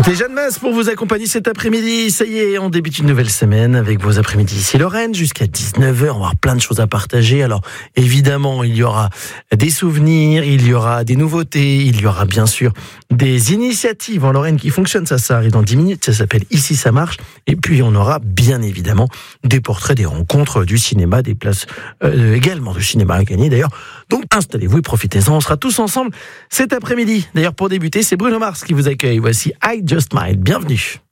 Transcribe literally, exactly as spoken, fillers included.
C'était Jeanne Masse pour vous accompagner cet après-midi. Ça y est, on débute une nouvelle semaine avec vos après-midi ici Lorraine jusqu'à dix-neuf heures. On va avoir plein de choses à partager. Alors évidemment, il y aura des souvenirs, il y aura des nouveautés, il y aura bien sûr des initiatives en Lorraine qui fonctionnent. Ça, ça arrive dans dix minutes. Ça s'appelle Ici ça marche. Et puis on aura bien évidemment des portraits, des rencontres, du cinéma, des places euh, également de cinéma à gagner d'ailleurs. Donc installez-vous et profitez-en. On sera tous ensemble cet après-midi. D'ailleurs pour débuter, c'est Bruno Mars qui vous accueille. Voici I Just Might. Bienvenue.